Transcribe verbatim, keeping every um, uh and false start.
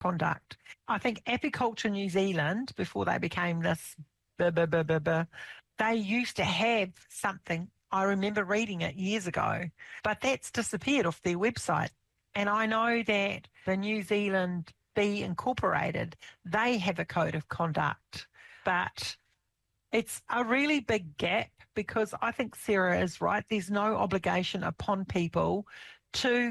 conduct. I think Apiculture New Zealand, before they became this, blah, blah, blah, blah, blah, they used to have something. I remember reading it years ago, but that's disappeared off their website. And I know that the New Zealand Bee Incorporated, they have a code of conduct, but it's a really big gap because I think Sarah is right. There's no obligation upon people to